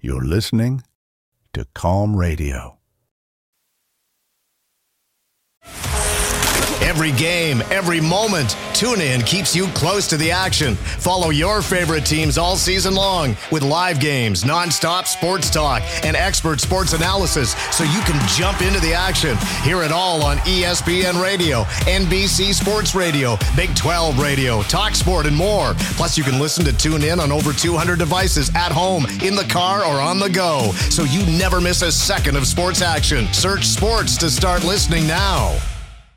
You're listening to Calm Radio. Every game, every moment, TuneIn keeps you close to the action. Follow your favorite teams all season long with live games, nonstop sports talk, and expert sports analysis so you can jump into the action. Hear it all on ESPN Radio, NBC Sports Radio, Big 12 Radio, Talk Sport, and more. Plus, you can listen to TuneIn on over 200 devices at home, in the car, or on the go, so you never miss a second of sports action. Search sports to start listening now.